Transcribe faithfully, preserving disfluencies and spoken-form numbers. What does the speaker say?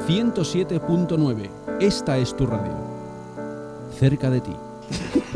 ciento siete punto nueve. Esta es tu radio. Cerca de ti.